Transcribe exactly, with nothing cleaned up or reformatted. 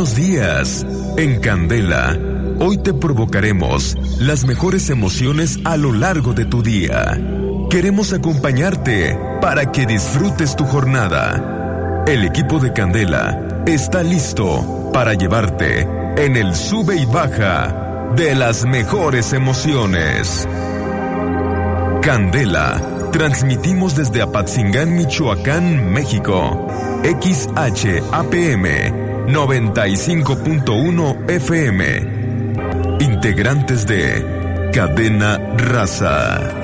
buenos días. En Candela, hoy te provocaremos las mejores emociones a lo largo de tu día. Queremos acompañarte para que disfrutes tu jornada. El equipo de Candela está listo para llevarte en el sube y baja de las mejores emociones. Candela, transmitimos desde Apatzingán, Michoacán, México. X H A P M noventa y cinco punto uno F M. Integrantes de Cadena Raza.